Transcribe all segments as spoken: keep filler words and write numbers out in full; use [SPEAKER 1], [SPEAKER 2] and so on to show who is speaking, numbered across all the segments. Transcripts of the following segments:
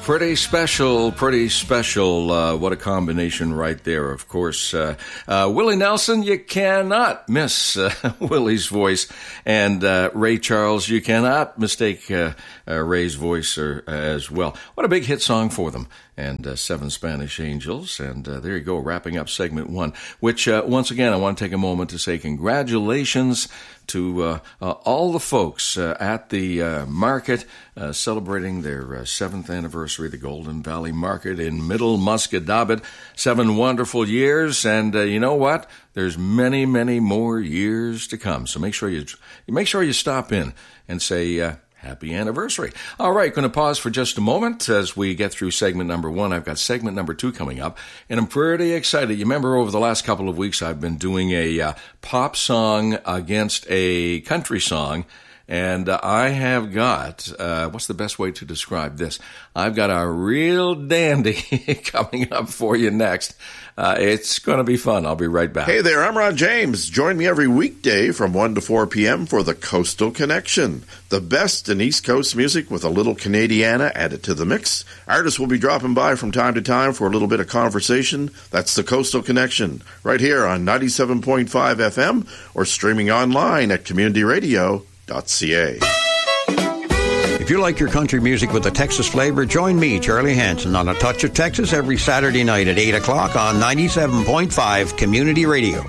[SPEAKER 1] Pretty special, pretty special. Uh, what a combination right there, of course. Uh, uh, Willie Nelson, you cannot miss uh, Willie's voice. And uh, Ray Charles, you cannot mistake uh, uh, Ray's voice or, uh, as well. What a big hit song for them. And uh, Seven Spanish Angels. And uh, there you go, wrapping up segment one, which, uh, once again, I want to take a moment to say congratulations to uh, uh, all the folks uh, at the uh, market uh, celebrating their uh, seventh anniversary, the Golden Valley Market in Middle Musquodoboit. Seven wonderful years, and uh, you know what? There's many, many more years to come. So make sure you, you make sure you stop in and say uh, happy anniversary. All right, going to pause for just a moment as we get through segment number one. I've got segment number two coming up, and I'm pretty excited. You remember over the last couple of weeks, I've been doing a uh, pop song against a country song, and uh, I have got, uh, what's the best way to describe this? I've got a real dandy coming up for you next. Uh, it's going to be fun. I'll be right back.
[SPEAKER 2] Hey there, I'm Ron James. Join me every weekday from one to four p.m. for the Coastal Connection. The best in East Coast music with a little Canadiana added to the mix. Artists will be dropping by from time to time for a little bit of conversation. That's the Coastal Connection, right here on ninety-seven point five F M or streaming online at community radio dot c a.
[SPEAKER 3] If you like your country music with a Texas flavor, join me, Charlie Hanson, on A Touch of Texas every Saturday night at eight o'clock on ninety-seven point five Community Radio.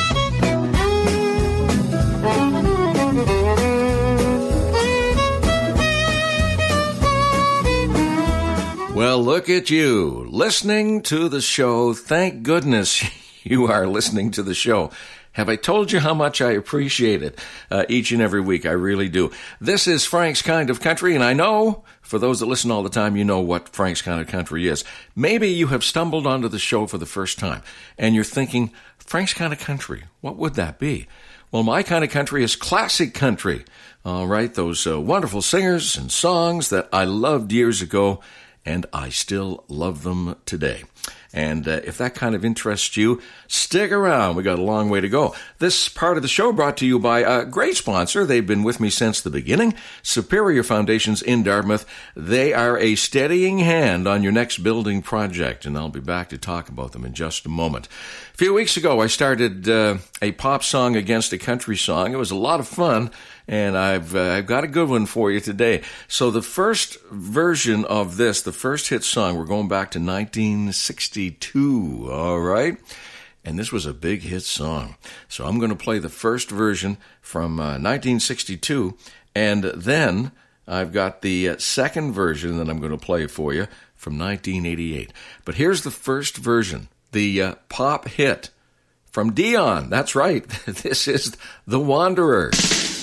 [SPEAKER 1] Well, look at you, listening to the show. Thank goodness you are listening to the show. Have I told you how much I appreciate it uh, each and every week? I really do. This is Frank's Kind of Country, and I know, for those that listen all the time, you know what Frank's Kind of Country is. Maybe you have stumbled onto the show for the first time, and you're thinking, Frank's Kind of Country, what would that be? Well, my kind of country is classic country. All right, those uh, wonderful singers and songs that I loved years ago, and I still love them today. And uh, if that kind of interests you, stick around. We got a long way to go. This part of the show brought to you by a great sponsor. They've been with me since the beginning, Superior Foundations in Dartmouth. They are a steadying hand on your next building project, and I'll be back to talk about them in just a moment. A few weeks ago, I started uh, a pop song against a country song. It was a lot of fun. And I've uh, I've got a good one for you today. So the first version of this, the first hit song, we're going back to nineteen sixty-two, all right? And this was a big hit song. So I'm going to play the first version from uh, nineteen sixty-two, and then I've got the uh, second version that I'm going to play for you from nineteen eighty-eight. But here's the first version, the uh, pop hit from Dion. That's right. This is The Wanderer.